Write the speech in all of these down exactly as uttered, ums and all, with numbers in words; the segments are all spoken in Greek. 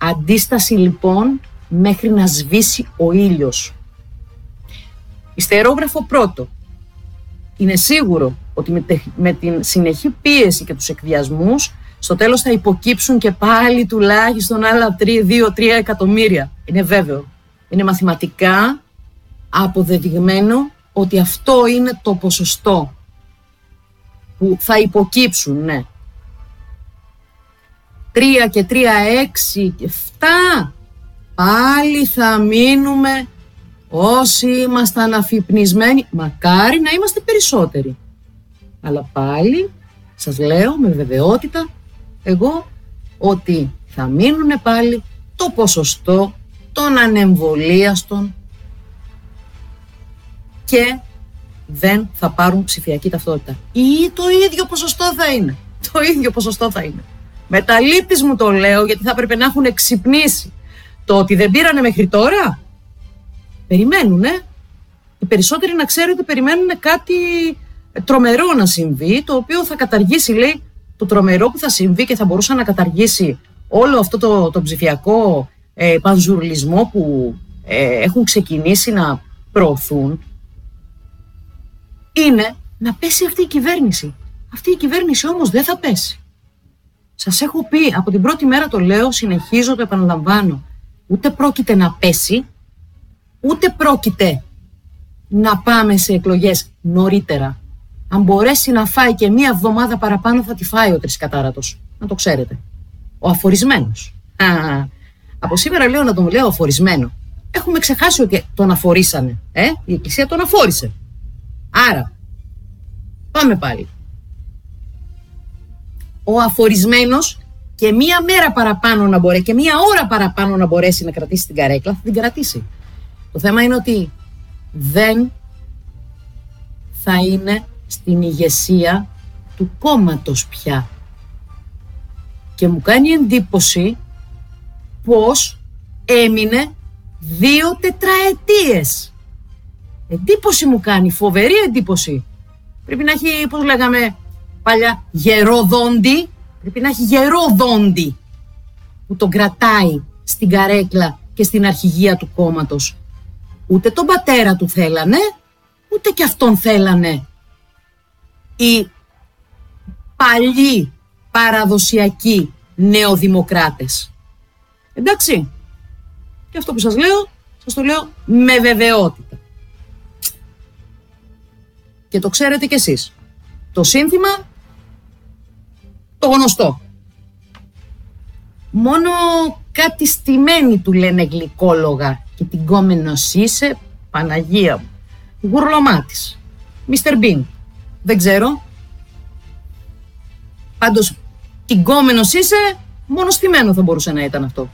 Αντίσταση λοιπόν μέχρι να σβήσει ο ήλιος. Ιστερόγραφο πρώτο. Είναι σίγουρο ότι με, τε, με την συνεχή πίεση και τους εκβιασμούς στο τέλος θα υποκύψουν και πάλι τουλάχιστον άλλα δύο τρία εκατομμύρια. Είναι βέβαιο. Είναι μαθηματικά αποδεδειγμένο ότι αυτό είναι το ποσοστό που θα υποκύψουν, ναι. Τρία και τρία, έξι και εφτά. Πάλι θα μείνουμε όσοι ήμασταν αφυπνισμένοι. Μακάρι να είμαστε περισσότεροι. Αλλά πάλι σας λέω με βεβαιότητα εγώ ότι θα μείνουν πάλι το ποσοστό των ανεμβολίαστων και δεν θα πάρουν ψηφιακή ταυτότητα. Ή το ίδιο ποσοστό θα είναι. Το ίδιο ποσοστό θα είναι. Με τα λύπης μου το λέω, γιατί θα έπρεπε να έχουν εξυπνήσει. Το ότι δεν πήρανε μέχρι τώρα, περιμένουνε. Οι περισσότεροι να ξέρετε περιμένουν κάτι τρομερό να συμβεί, το οποίο θα καταργήσει, λέει, το τρομερό που θα συμβεί και θα μπορούσε να καταργήσει όλο αυτό το, το ψηφιακό ε, πανζουρλισμό που ε, έχουν ξεκινήσει να προωθούν, είναι να πέσει αυτή η κυβέρνηση. Αυτή η κυβέρνηση όμως δεν θα πέσει. Σας έχω πει, από την πρώτη μέρα το λέω, συνεχίζω, το επαναλαμβάνω. Ούτε πρόκειται να πέσει, ούτε πρόκειται να πάμε σε εκλογές νωρίτερα. Αν μπορέσει να φάει και μία εβδομάδα παραπάνω θα τη φάει ο τρισκατάρατος. Να το ξέρετε. Ο αφορισμένος. Α, από σήμερα λέω να τον λέω αφορισμένο. Έχουμε ξεχάσει ότι τον αφορίσανε. Ε? Η Εκκλησία τον αφόρησε. Άρα, πάμε πάλι. Ο αφορισμένος και μία μέρα παραπάνω να μπορεί και μία ώρα παραπάνω να μπορέσει να κρατήσει την καρέκλα, θα την κρατήσει. Το θέμα είναι ότι δεν θα είναι στην ηγεσία του κόμματος πια. Και μου κάνει εντύπωση πως έμεινε δύο τετραετίες. Εντύπωση μου κάνει, φοβερή εντύπωση. Πρέπει να έχει, πώς λέγαμε παλιά, γερόδοντι. Πρέπει να έχει γερόδοντι που τον κρατάει στην καρέκλα και στην αρχηγία του κόμματος. Ούτε τον πατέρα του θέλανε, ούτε και αυτόν θέλανε οι παλιοί παραδοσιακοί νεοδημοκράτες. Εντάξει, και αυτό που σας λέω, σας το λέω με βεβαιότητα. Και το ξέρετε κι εσείς. Το σύνθημα, το γνωστό. Μόνο κάτι στημένοι του λένε γλυκόλογα και την κόμενος είσαι, Παναγία μου. Γουρλωμάτης. μίστερ Bean. Δεν ξέρω. Πάντως, την κόμενος είσαι, μόνο στημένο θα μπορούσε να ήταν αυτό.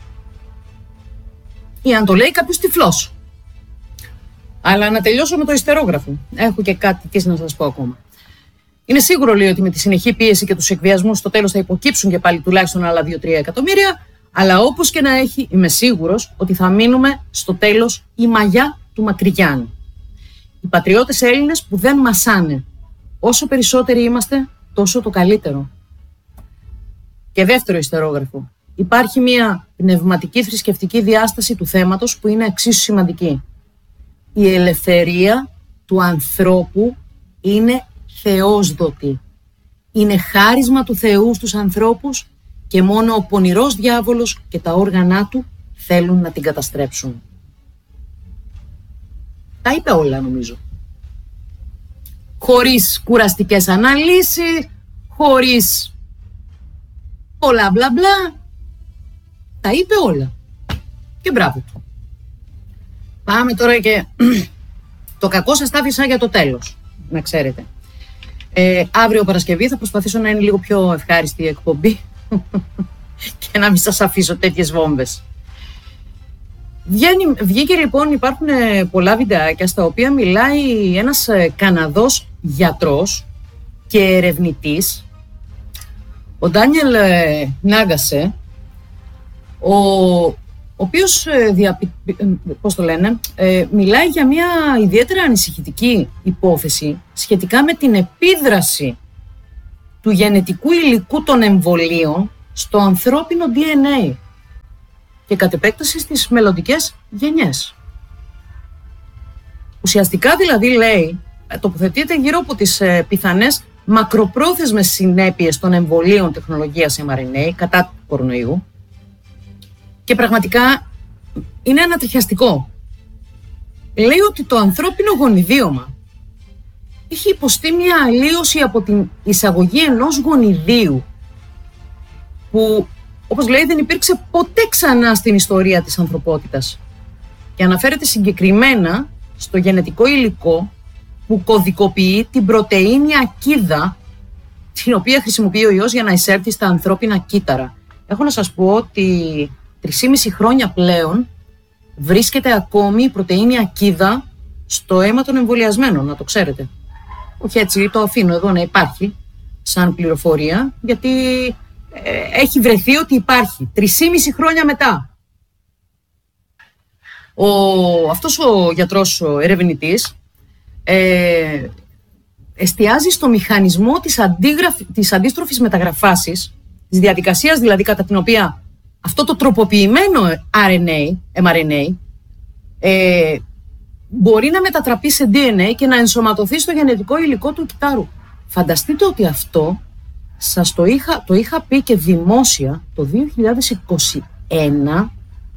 Ή αν το λέει κάποιος τυφλός. Αλλά να τελειώσω με το ιστερόγραφο. Έχω και κάτι τι να σας πω ακόμα. Είναι σίγουρο, λέει, ότι με τη συνεχή πίεση και τους εκβιασμούς στο τέλος θα υποκύψουν και πάλι τουλάχιστον άλλα δύο τρία εκατομμύρια. Αλλά όπως και να έχει, είμαι σίγουρος ότι θα μείνουμε στο τέλος η μαγιά του Μακρυγιάννη. Οι πατριώτες Έλληνες που δεν μασάνε. Όσο περισσότεροι είμαστε, τόσο το καλύτερο. Και δεύτερο ιστερόγραφο. Υπάρχει μια πνευματική θρησκευτική διάσταση του θέματος που είναι εξίσου σημαντική. Η ελευθερία του ανθρώπου είναι θεόσδοτη. Είναι χάρισμα του Θεού στους ανθρώπους και μόνο ο πονηρός διάβολος και τα όργανά του θέλουν να την καταστρέψουν. Τα είπε όλα, νομίζω. Χωρίς κουραστικές αναλύσεις, χωρίς πολλά μπλα μπλα. Τα είπε όλα. Και μπράβο του. Πάμε τώρα και το κακό σας τα άφησα για το τέλος, να ξέρετε. Ε, αύριο Παρασκευή θα προσπαθήσω να είναι λίγο πιο ευχάριστη η εκπομπή και να μην σας αφήσω τέτοιες βόμβες. Βγαίνει, βγήκε λοιπόν, υπάρχουν πολλά βιντεάκια στα οποία μιλάει ένας Καναδός γιατρός και ερευνητής, ο Ντάνιελ Νάγκασε, ο, ο οποίος διαπι, πώς το λένε, ε, μιλάει για μια ιδιαίτερα ανησυχητική υπόθεση σχετικά με την επίδραση του γενετικού υλικού των εμβολίων στο ανθρώπινο ντι εν έι. και κατ' επέκταση στις μελλοντικές γενιές. Ουσιαστικά δηλαδή λέει, τοποθετείται γύρω από τις ε, πιθανές μακροπρόθεσμες συνέπειες των εμβολίων τεχνολογίας εμ αρ εν έι κατά του κορονοϊού και πραγματικά είναι ανατριχιαστικό. Λέει ότι το ανθρώπινο γονιδίωμα έχει υποστεί μια αλλίωση από την εισαγωγή ενός γονιδίου που, όπως λέει, δεν υπήρξε ποτέ ξανά στην ιστορία της ανθρωπότητας και αναφέρεται συγκεκριμένα στο γενετικό υλικό που κωδικοποιεί την πρωτεΐνη ακίδα την οποία χρησιμοποιεί ο ιός για να εισέλθει στα ανθρώπινα κύτταρα. Έχω να σας πω ότι τρεισήμισι χρόνια πλέον βρίσκεται ακόμη η πρωτεΐνη ακίδα στο αίμα των εμβολιασμένων, να το ξέρετε. Όχι έτσι, το αφήνω εδώ να υπάρχει σαν πληροφορία, γιατί ε, έχει βρεθεί ότι υπάρχει τρεισήμισι χρόνια μετά. Ο, αυτός ο γιατρός, ο ερευνητής, ε, εστιάζει στο μηχανισμό της, της αντίστροφης μεταγραφάσης, της διαδικασίας δηλαδή κατά την οποία αυτό το τροποποιημένο αρ εν έι, εμ αρ εν έι ε, μπορεί να μετατραπεί σε ντι εν έι και να ενσωματωθεί στο γενετικό υλικό του κυττάρου. Φανταστείτε ότι αυτό σας το είχα, το είχα πει και δημόσια το δύο χιλιάδες είκοσι ένα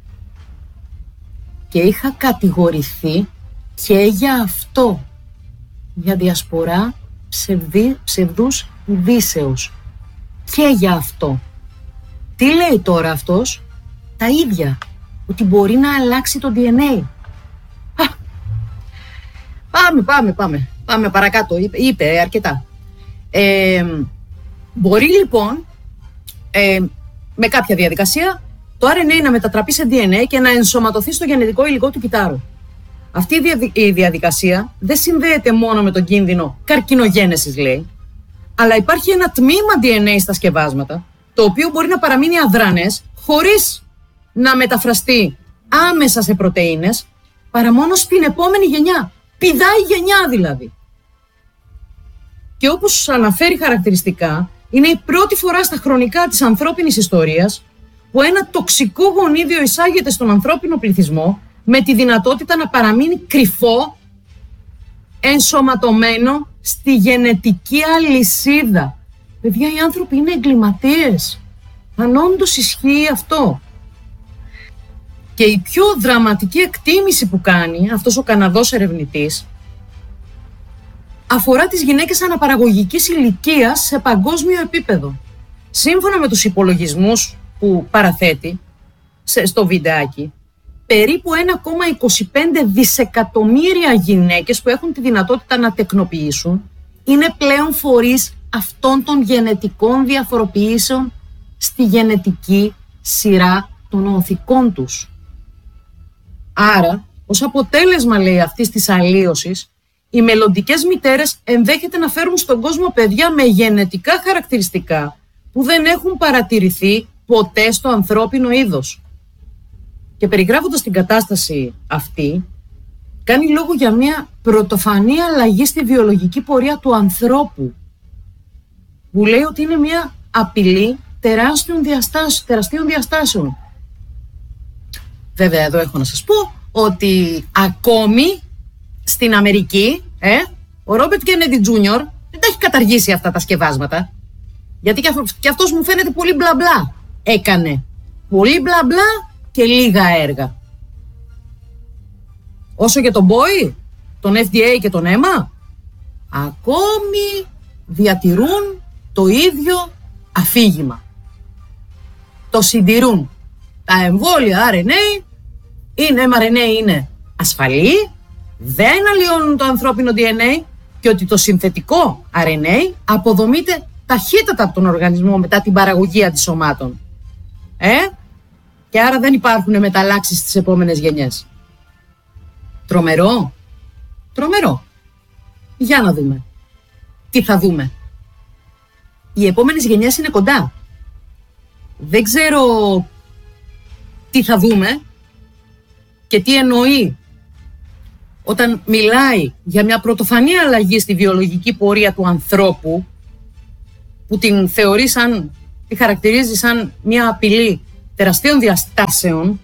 και είχα κατηγορηθεί και για αυτό, για διασπορά ψευδί, ψευδούς ειδήσεως. Και για αυτό. Τι λέει τώρα αυτός? Τα ίδια. Ότι μπορεί να αλλάξει το ντι εν έι. Α, πάμε, πάμε, πάμε. Πάμε παρακάτω. Είπε, είπε αρκετά. Ε, μπορεί λοιπόν ε, με κάποια διαδικασία το αρ εν έι να μετατραπεί σε ντι εν έι και να ενσωματωθεί στο γενετικό υλικό του κυττάρου. Αυτή η διαδικασία δεν συνδέεται μόνο με τον κίνδυνο καρκινογένεσης, λέει, αλλά υπάρχει ένα τμήμα ντι εν έι στα σκευάσματα, το οποίο μπορεί να παραμείνει αδράνες χωρίς να μεταφραστεί άμεσα σε πρωτεΐνες, παρά μόνο στην επόμενη γενιά. Πηδάει γενιά δηλαδή. Και όπως αναφέρει χαρακτηριστικά, είναι η πρώτη φορά στα χρονικά της ανθρώπινης ιστορίας που ένα τοξικό γονίδιο εισάγεται στον ανθρώπινο πληθυσμό με τη δυνατότητα να παραμείνει κρυφό, ενσωματωμένο στη γενετική αλυσίδα. Παιδιά, οι άνθρωποι είναι εγκληματίες. Αν όντως ισχύει αυτό. Και η πιο δραματική εκτίμηση που κάνει αυτός ο Καναδός ερευνητής αφορά τις γυναίκες αναπαραγωγικής ηλικίας σε παγκόσμιο επίπεδο. Σύμφωνα με τους υπολογισμούς που παραθέτει στο βιντεάκι, περίπου ένα κόμμα είκοσι πέντε δισεκατομμύρια γυναίκες που έχουν τη δυνατότητα να τεκνοποιήσουν είναι πλέον φορείς αυτών των γενετικών διαφοροποιήσεων στη γενετική σειρά των οθικών τους. Άρα, ως αποτέλεσμα, λέει, αυτής της αλλίωσης, οι μελλοντικές μητέρες ενδέχεται να φέρουν στον κόσμο παιδιά με γενετικά χαρακτηριστικά που δεν έχουν παρατηρηθεί ποτέ στο ανθρώπινο είδος. Και περιγράφοντας την κατάσταση αυτή, κάνει λόγο για μια πρωτοφανή αλλαγή στη βιολογική πορεία του ανθρώπου, που λέει ότι είναι μια απειλή τεράστιων διαστάσεων, τεραστίων διαστάσεων. Βέβαια, εδώ έχω να σας πω ότι ακόμη στην Αμερική, ε, ο Ρόμπερτ Κέννεντι Τζούνιορ δεν τα έχει καταργήσει αυτά τα σκευάσματα. Γιατί και, αυτό, και αυτός μου φαίνεται πολύ μπλα μπλα. Έκανε πολύ μπλα μπλα και λίγα έργα. Όσο για τον Μπόι, τον εφ ντι έι και τον ΕΜΑ, ακόμη διατηρούν το ίδιο αφήγημα. Το συντηρούν. Τα εμβόλια αρ εν έι είναι, εμ αρ εν έι είναι ασφαλή, δεν αλλοιώνουν το ανθρώπινο ντι εν έι και ότι το συνθετικό αρ εν έι αποδομείται ταχύτατα από τον οργανισμό μετά την παραγωγή αντισωμάτων. Ε? Και άρα δεν υπάρχουν μεταλλάξεις στις επόμενες γενιές. Τρομερό. Τρομερό. Για να δούμε. Τι θα δούμε. Οι επόμενες γενιές είναι κοντά. Δεν ξέρω τι θα δούμε και τι εννοεί όταν μιλάει για μια πρωτοφανή αλλαγή στη βιολογική πορεία του ανθρώπου, που την θεωρεί σαν, τη χαρακτηρίζει σαν μια απειλή τεραστίων διαστάσεων,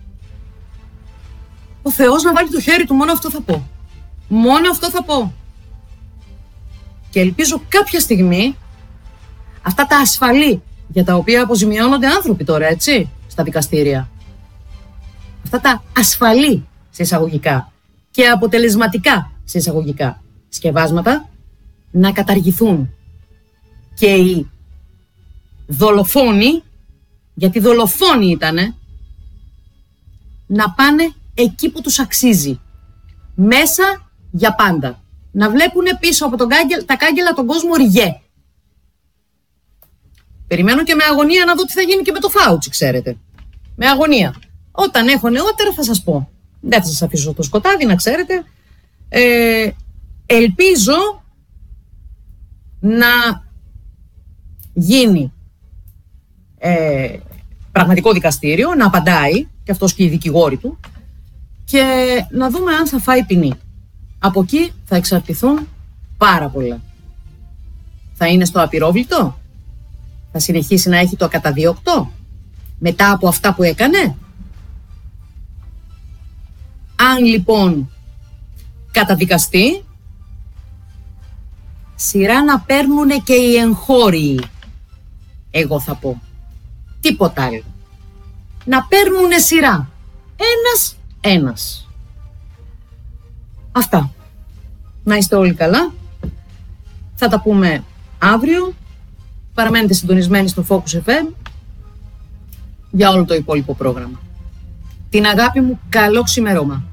ο Θεός να βάλει το χέρι του, μόνο αυτό θα πω. Μόνο αυτό θα πω. Και ελπίζω κάποια στιγμή αυτά τα ασφαλή, για τα οποία αποζημιώνονται άνθρωποι τώρα, έτσι, στα δικαστήρια, αυτά τα ασφαλή σε εισαγωγικά και αποτελεσματικά σε εισαγωγικά σκευάσματα να καταργηθούν και οι δολοφόνοι, γιατί δολοφόνοι ήτανε, να πάνε εκεί που τους αξίζει, μέσα για πάντα, να βλέπουν πίσω από τον κάγκελ, τα κάγκελα τον κόσμο ριγέ. Περιμένω και με αγωνία να δω τι θα γίνει και με το Φάουτσι, ξέρετε. Με αγωνία. Όταν έχω νεότερα θα σας πω. Δεν θα σας αφήσω το σκοτάδι, να ξέρετε. Ε, ελπίζω να γίνει ε, πραγματικό δικαστήριο, να απαντάει και αυτός και οι δικηγόροι του και να δούμε αν θα φάει ποινή. Από εκεί θα εξαρτηθούν πάρα πολλά. Θα είναι στο απειρόβλητο, θα συνεχίσει να έχει το ακαταδίωκτο μετά από αυτά που έκανε. Αν λοιπόν καταδικαστεί, σειρά να παίρνουν και οι εγχώριοι, εγώ θα πω. Τίποτα άλλο. Να παίρνουν σειρά. Ένας, ένας. Αυτά. Να είστε όλοι καλά. Θα τα πούμε αύριο. Παραμένετε συντονισμένοι στο Focus εφ εμ για όλο το υπόλοιπο πρόγραμμα. Την αγάπη μου, καλό ξημερώμα.